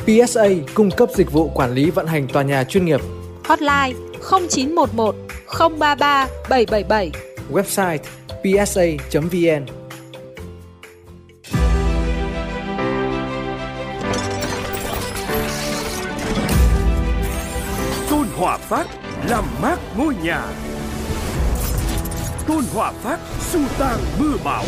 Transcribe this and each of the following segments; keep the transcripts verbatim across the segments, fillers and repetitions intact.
pê ét a cung cấp dịch vụ quản lý vận hành tòa nhà chuyên nghiệp. Hotline không chín một một không ba ba bảy bảy bảy. Website pê ét a chấm vn. Tôn Hòa Phát làm mát ngôi nhà. Tôn Hòa Phát xua tan mưa bão.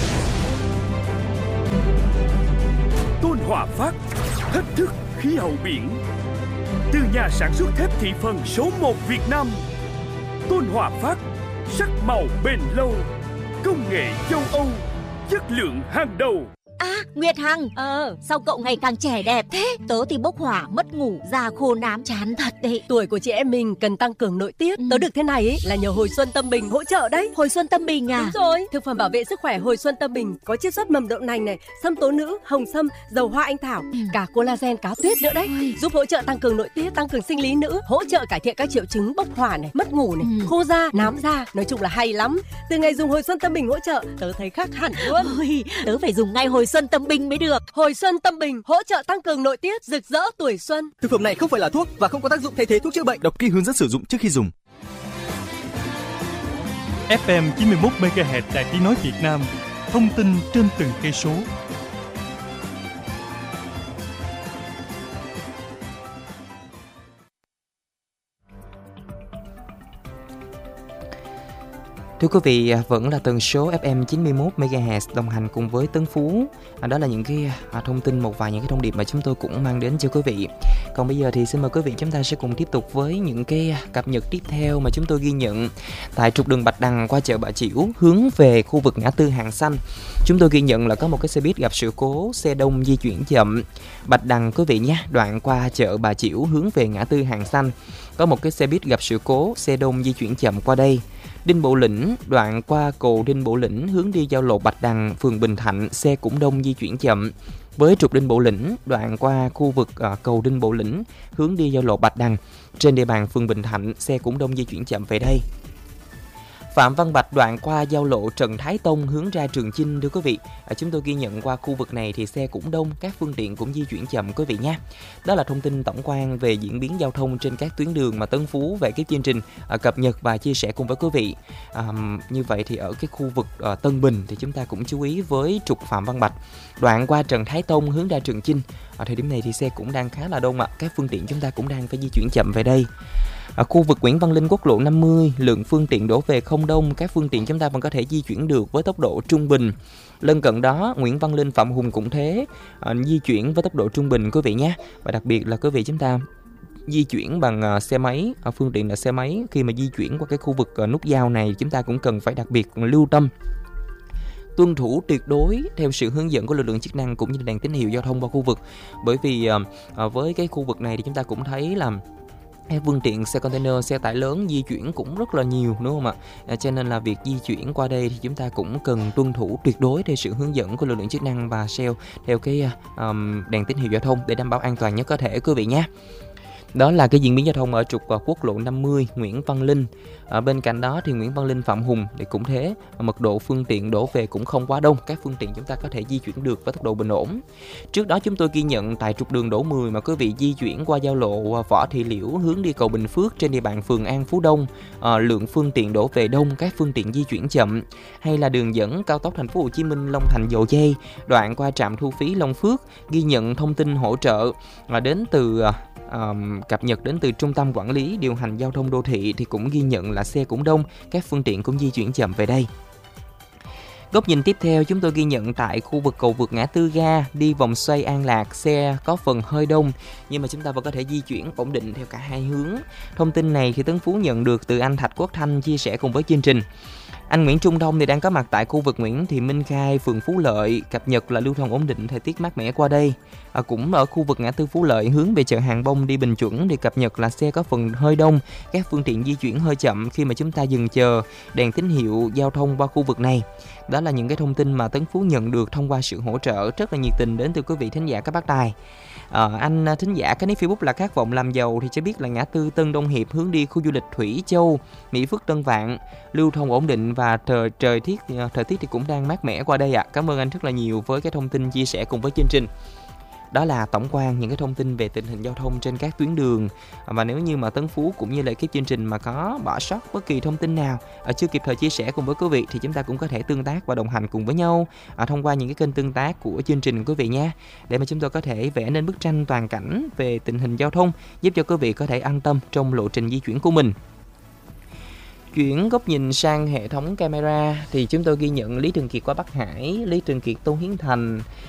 Tôn Hòa Phát thách thức khí hậu biển. Từ nhà sản xuất thép thị phần số một Việt Nam, Tôn Hòa Phát sắc màu bền lâu, công nghệ châu Âu, chất lượng hàng đầu. À, Nguyệt Hằng, ờ, sao cậu ngày càng trẻ đẹp thế? Tớ thì bốc hỏa, mất ngủ, da khô nám, chán thật đấy. Tuổi của chị em mình cần tăng cường nội tiết. Ừ. Tớ được thế này ấy là nhờ Hồi Xuân Tâm Bình hỗ trợ đấy. Hồi Xuân Tâm Bình à? Đúng rồi. Thực phẩm bảo vệ sức khỏe Hồi Xuân Tâm Bình có chiết xuất mầm đậu nành này, sâm tố nữ, hồng sâm, dầu hoa anh thảo, ừ. cả collagen cá tuyết nữa đấy. Ôi. Giúp hỗ trợ tăng cường nội tiết, tăng cường sinh lý nữ, hỗ trợ cải thiện các triệu chứng bốc hỏa này, mất ngủ này, ừ. khô da, nám da. Nói chung là hay lắm. Từ ngày dùng Hồi Xuân Tâm Bình hỗ trợ, tớ thấy khác hẳn luôn. Ôi, tớ phải dùng ngay Hồi Xuân Tâm Bình mới được. Hồi Xuân Tâm Bình hỗ trợ tăng cường nội tiết, rực rỡ tuổi xuân. Thực phẩm này không phải là thuốc và không có tác dụng thay thế thuốc chữa bệnh. Đọc kỹ hướng dẫn sử dụng trước khi dùng. ép em chín mươi mốt mê ga héc Đài Tiếng nói Việt Nam, thông tin trên từng cây số. Thưa quý vị, vẫn là tần số ép em chín mươi mốt mê ga héc đồng hành cùng với Tấn Phú. Đó là những cái thông tin, một vài những cái thông điệp mà chúng tôi cũng mang đến cho quý vị. Còn bây giờ thì xin mời quý vị chúng ta sẽ cùng tiếp tục với những cái cập nhật tiếp theo mà chúng tôi ghi nhận tại trục đường Bạch Đằng qua chợ Bà Chiểu hướng về khu vực ngã tư Hàng Xanh. Chúng tôi ghi nhận là có một cái xe buýt gặp sự cố, xe đông di chuyển chậm. Bạch Đằng quý vị nhé, đoạn qua chợ Bà Chiểu hướng về ngã tư Hàng Xanh, có một cái xe buýt gặp sự cố, xe đông di chuyển chậm qua đây. Đinh Bộ Lĩnh, đoạn qua cầu Đinh Bộ Lĩnh hướng đi giao lộ Bạch Đằng, phường Bình Thạnh, xe cũng đông di chuyển chậm. Với trục Đinh Bộ Lĩnh, đoạn qua khu vực uh, cầu Đinh Bộ Lĩnh hướng đi giao lộ Bạch Đằng, trên địa bàn phường Bình Thạnh, xe cũng đông di chuyển chậm về đây. Phạm Văn Bạch, đoạn qua giao lộ Trần Thái Tông hướng ra Trường Chinh, thưa quý vị, à, chúng tôi ghi nhận qua khu vực này thì xe cũng đông, các phương tiện cũng di chuyển chậm quý vị nhé. Đó là thông tin tổng quan về diễn biến giao thông trên các tuyến đường mà Tấn Phú về cái chương trình à, cập nhật và chia sẻ cùng với quý vị. À, như vậy thì ở cái khu vực à, Tân Bình thì chúng ta cũng chú ý với trục Phạm Văn Bạch, đoạn qua Trần Thái Tông hướng ra Trường Chinh. Ở thời điểm này thì xe cũng đang khá là đông ạ, các phương tiện chúng ta cũng đang phải di chuyển chậm về đây. Ở khu vực Nguyễn Văn Linh, quốc lộ năm mươi, lượng phương tiện đổ về không đông, các phương tiện chúng ta vẫn có thể di chuyển được với tốc độ trung bình. Lân cận đó, Nguyễn Văn Linh, Phạm Hùng cũng thế, à, di chuyển với tốc độ trung bình quý vị nhé. Và đặc biệt là quý vị chúng ta di chuyển bằng uh, xe máy, uh, phương tiện là xe máy, khi mà di chuyển qua cái khu vực uh, nút giao này chúng ta cũng cần phải đặc biệt lưu tâm, tuân thủ tuyệt đối theo sự hướng dẫn của lực lượng chức năng cũng như đèn tín hiệu giao thông qua khu vực. Bởi vì uh, uh, với cái khu vực này thì chúng ta cũng thấy là các phương tiện xe container, xe tải lớn di chuyển cũng rất là nhiều, đúng không ạ? À, cho nên là việc di chuyển qua đây thì chúng ta cũng cần tuân thủ tuyệt đối theo sự hướng dẫn của lực lượng chức năng và xeo theo cái um, đèn tín hiệu giao thông để đảm bảo an toàn nhất có thể quý vị nhé. Đó là cái diễn biến giao thông ở trục quốc lộ năm mươi Nguyễn Văn Linh. Ở bên cạnh đó thì Nguyễn Văn Linh, Phạm Hùng thì cũng thế, mật độ phương tiện đổ về cũng không quá đông, các phương tiện chúng ta có thể di chuyển được với tốc độ bình ổn. Trước đó chúng tôi ghi nhận tại trục đường Đỗ mười mà quý vị di chuyển qua giao lộ Võ Thị Liễu hướng đi cầu Bình Phước trên địa bàn phường An Phú Đông, à, lượng phương tiện đổ về đông, các phương tiện di chuyển chậm. Hay là đường dẫn cao tốc Thành phố Hồ Chí Minh Long Thành Dầu Giây, đoạn qua trạm thu phí Long Phước, ghi nhận thông tin hỗ trợ à, đến từ Um, cập nhật đến từ Trung tâm Quản lý Điều hành Giao thông Đô thị thì cũng ghi nhận là xe cũng đông, các phương tiện cũng di chuyển chậm về đây. Góc nhìn tiếp theo chúng tôi ghi nhận tại khu vực cầu vượt ngã tư ga đi vòng xoay An Lạc, xe có phần hơi đông nhưng mà chúng ta vẫn có thể di chuyển ổn định theo cả hai hướng. Thông tin này thì Tấn Phú nhận được từ anh Thạch Quốc Thanh chia sẻ cùng với chương trình. Anh Nguyễn Trung Đông thì đang có mặt tại khu vực Nguyễn Thị Minh Khai, phường Phú Lợi, cập nhật là lưu thông ổn định, thời tiết mát mẻ qua đây. À, cũng ở khu vực ngã tư Phú Lợi hướng về chợ Hàng Bông đi Bình Chuẩn thì cập nhật là xe có phần hơi đông, các phương tiện di chuyển hơi chậm khi mà chúng ta dừng chờ đèn tín hiệu giao thông qua khu vực này. Đó là những cái thông tin mà Tấn Phú nhận được thông qua sự hỗ trợ rất là nhiệt tình đến từ quý vị thính giả các bác tài. À, anh thính giả cái nick Facebook là Khát Vọng Làm Giàu thì cho biết là ngã tư Tân Đông Hiệp hướng đi khu du lịch Thủy Châu, Mỹ Phước, Tân Vạn lưu thông ổn định và trời trời tiết thời tiết thì cũng đang mát mẻ qua đây ạ. À. Cảm ơn anh rất là nhiều với cái thông tin chia sẻ cùng với chương trình. đó là tổng quan những cái thông tin về tình hình giao thông trên các tuyến đường. Và nếu như mà Tấn Phú cũng như là ekip chương trình mà có bỏ sót bất kỳ thông tin nào à, chưa kịp thời chia sẻ cùng với quý vị thì chúng ta cũng có thể tương tác và đồng hành cùng với nhau à, thông qua những cái kênh tương tác của chương trình quý vị nha, để mà chúng tôi có thể vẽ nên bức tranh toàn cảnh về tình hình giao thông, giúp cho quý vị có thể an tâm trong lộ trình di chuyển của mình. Chuyển góc nhìn sang hệ thống camera thì chúng tôi ghi nhận Lý Trường Kiệt qua Bắc Hải, Lý Trường Kiệt Tôn Hiến Thành,